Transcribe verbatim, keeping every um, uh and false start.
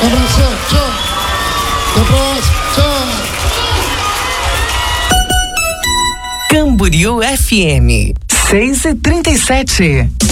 Um abração, tchau. Até a próxima, tchau. Camboriú F M, seis e trinta e sete.